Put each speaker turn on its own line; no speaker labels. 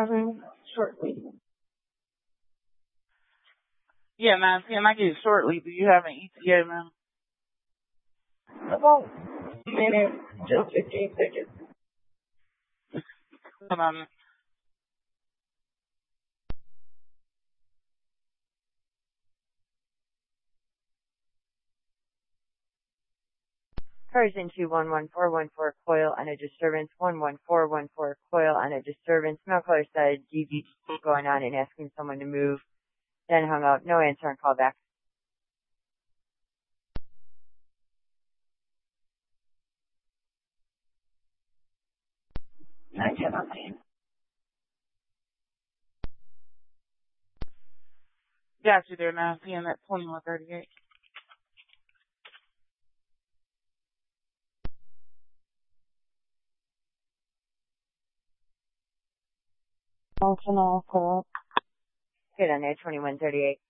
having shortly.
Yeah, 9 p.m. I get it shortly. Do you have an ETA, ma'am?
About a minute, just 15 seconds.
Hold on.
Persian 211414 coil on a disturbance, 11414 coil on a disturbance. Mail caller said DV going on and asking someone to move. Then hung up. No answer and call back.
Got you there, 9 p.m. at 2138.
Functional, correct.
Good on there, 2138.